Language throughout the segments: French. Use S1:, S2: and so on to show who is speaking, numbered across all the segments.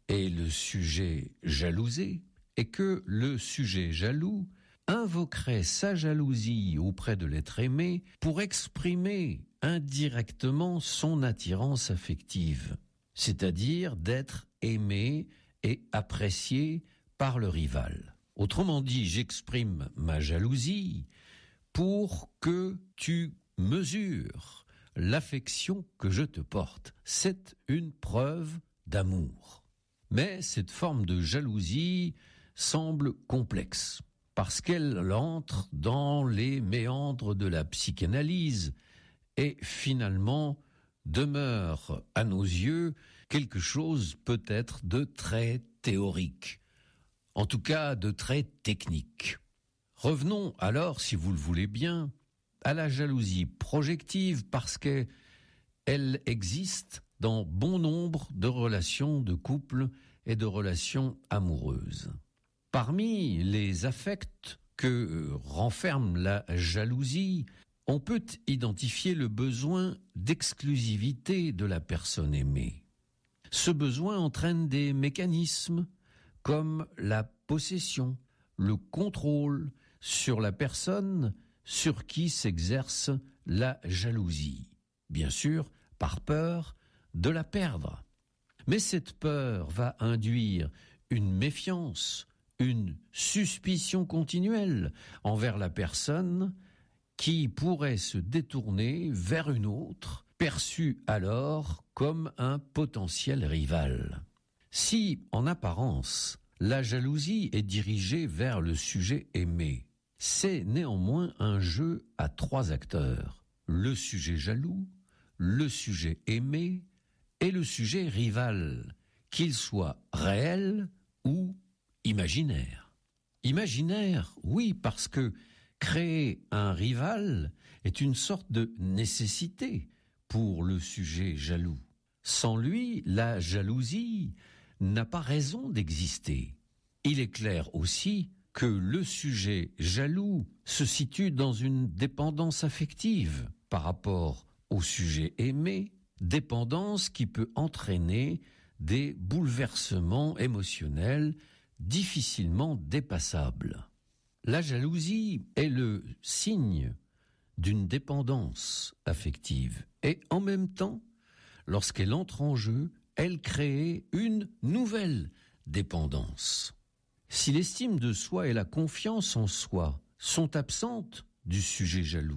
S1: et le sujet jalousé, et que le sujet jaloux invoquerait sa jalousie auprès de l'être aimé pour exprimer indirectement son attirance affective, c'est-à-dire d'être aimé et apprécié par le rival. Autrement dit, j'exprime ma jalousie pour que tu mesures l'affection que je te porte. C'est une preuve d'amour. Mais cette forme de jalousie semble complexe, parce qu'elle entre dans les méandres de la psychanalyse et finalement demeure à nos yeux quelque chose peut-être de très théorique, en tout cas de très technique. Revenons alors, si vous le voulez bien, à la jalousie projective, parce qu'elle existe dans bon nombre de relations de couple et de relations amoureuses. Parmi les affects que renferme la jalousie, on peut identifier le besoin d'exclusivité de la personne aimée. Ce besoin entraîne des mécanismes comme la possession, le contrôle sur la personne sur qui s'exerce la jalousie. Bien sûr, par peur de la perdre. Mais cette peur va induire une méfiance, une suspicion continuelle envers la personne qui pourrait se détourner vers une autre, perçue alors comme un potentiel rival. Si, en apparence, la jalousie est dirigée vers le sujet aimé, c'est néanmoins un jeu à 3 acteurs. Le sujet jaloux, le sujet aimé et le sujet rival, qu'il soit réel ou imaginaire. Imaginaire, oui, parce que créer un rival est une sorte de nécessité pour le sujet jaloux. Sans lui, la jalousie n'a pas raison d'exister. Il est clair aussi que le sujet jaloux se situe dans une dépendance affective par rapport au sujet aimé, dépendance qui peut entraîner des bouleversements émotionnels difficilement dépassables. La jalousie est le signe d'une dépendance affective et en même temps, lorsqu'elle entre en jeu, elle crée une nouvelle dépendance. Si l'estime de soi et la confiance en soi sont absentes du sujet jaloux,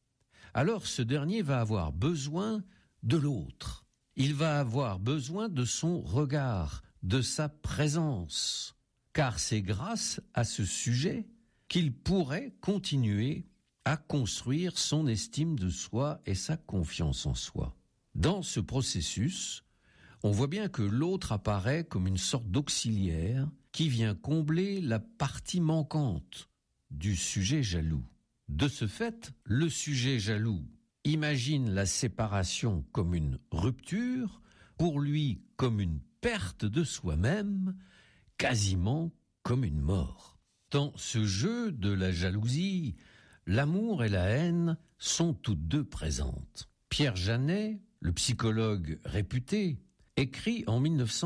S1: alors ce dernier va avoir besoin de l'autre. Il va avoir besoin de son regard, de sa présence, car c'est grâce à ce sujet qu'il pourrait continuer à construire son estime de soi et sa confiance en soi. Dans ce processus, on voit bien que l'autre apparaît comme une sorte d'auxiliaire qui vient combler la partie manquante du sujet jaloux. De ce fait, le sujet jaloux imagine la séparation comme une rupture, pour lui comme une perte de soi-même, quasiment comme une mort. Dans ce jeu de la jalousie, l'amour et la haine sont toutes deux présentes. Pierre Janet, le psychologue réputé, écrit en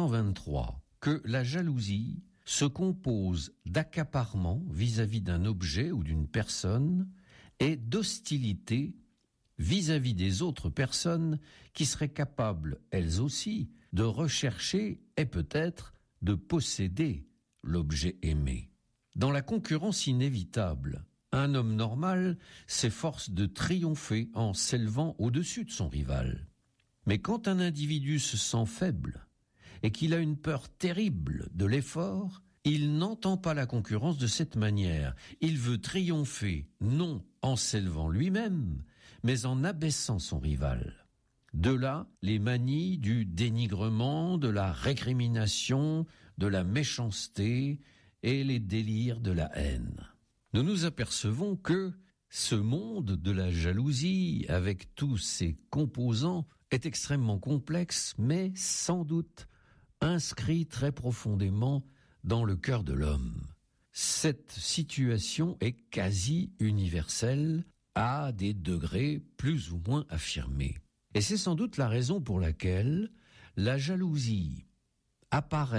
S1: 1923 que la jalousie se compose d'accaparement vis-à-vis d'un objet ou d'une personne et d'hostilité vis-à-vis des autres personnes qui seraient capables, elles aussi, de rechercher et peut-être de posséder l'objet aimé. Dans la concurrence inévitable, un homme normal s'efforce de triompher en s'élevant au-dessus de son rival. Mais quand un individu se sent faible et qu'il a une peur terrible de l'effort, il n'entend pas la concurrence de cette manière. Il veut triompher, non en s'élevant lui-même, mais en abaissant son rival. De là, les manies du dénigrement, de la récrimination, de la méchanceté et les délires de la haine. Nous nous apercevons que ce monde de la jalousie, avec tous ses composants, est extrêmement complexe, mais sans doute inscrit très profondément dans le cœur de l'homme. Cette situation est quasi universelle à des degrés plus ou moins affirmés. Et c'est sans doute la raison pour laquelle la jalousie apparaît